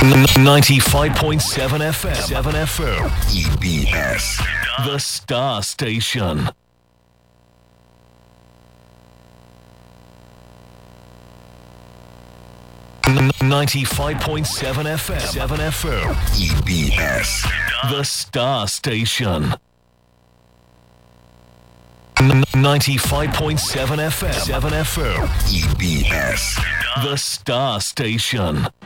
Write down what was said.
95.7 FM. 7 FM. EBS. The Star Station. N- 95.7 FM. 7 FM. EBS. The Star Station. 95.7 FM. 7 FM. EBS. The Star Station.